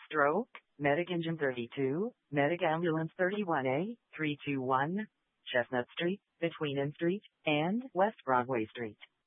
Stroke, Medic Engine 32, Medic Ambulance 31A, 321, Chestnut Street, between N Street and West Broadway Street.